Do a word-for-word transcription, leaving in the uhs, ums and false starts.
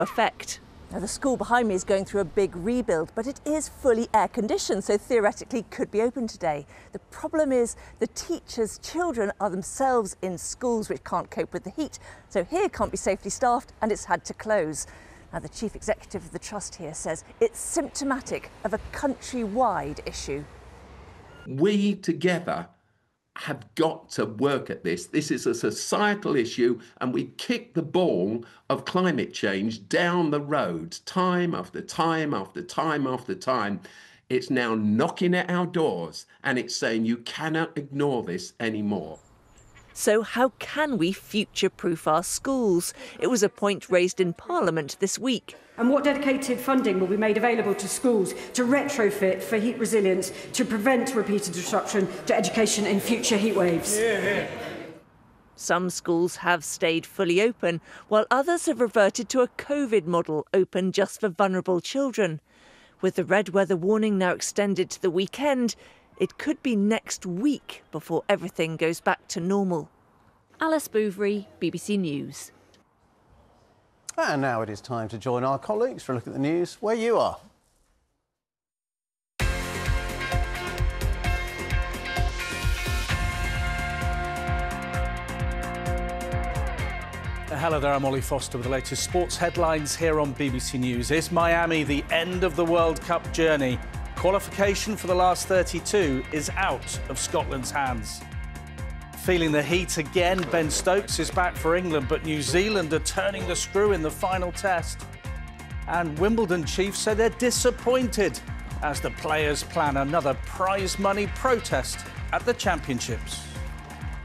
effect. Now, the school behind me is going through a big rebuild, but it is fully air-conditioned, so theoretically could be open today. The problem is the teachers' children are themselves in schools which can't cope with the heat, so here can't be safely staffed and it's had to close. Now, the chief executive of the trust here says it's symptomatic of a countrywide issue. We together have got to work at this. This is a societal issue, and we kick the ball of climate change down the road time after time after time after time. It's now knocking at our doors, and it's saying you cannot ignore this anymore. So how can we future-proof our schools? It was a point raised in Parliament this week. And what dedicated funding will be made available to schools to retrofit for heat resilience, to prevent repeated disruption to education in future heat waves? Yeah, yeah. Some schools have stayed fully open, while others have reverted to a COVID model open just for vulnerable children. With the red weather warning now extended to the weekend, it could be next week before everything goes back to normal. Alice Bouverie, B B C News. And now it is time to join our colleagues for a look at the news where you are. Hello there, I'm Ollie Foster with the latest sports headlines here on B B C News. Is Miami the end of the World Cup journey? Qualification for the last thirty-two is out of Scotland's hands. Feeling the heat again, Ben Stokes is back for England, but New Zealand are turning the screw in the final test. And Wimbledon chiefs say they're disappointed as the players plan another prize money protest at the championships.